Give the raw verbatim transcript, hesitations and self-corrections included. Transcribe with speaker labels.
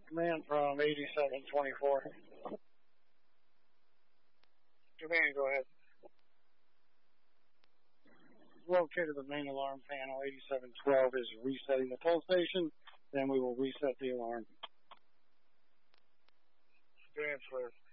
Speaker 1: Command from eighty-seven twenty-four. Command, go ahead. Located the main alarm panel. eighty-seven twelve is resetting the toll station. Then we will reset the alarm. Transfer.